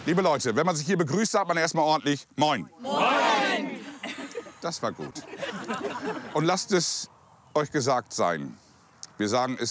Liebe Leute, wenn man sich hier begrüßt, sagt man erstmal ordentlich Moin. Moin! Das war gut. Und lasst es euch gesagt sein. Wir sagen es